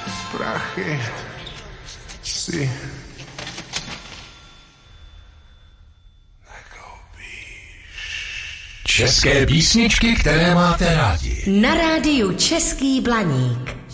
prachy si České písničky, které máte rádi. Na rádiu Český Blaník.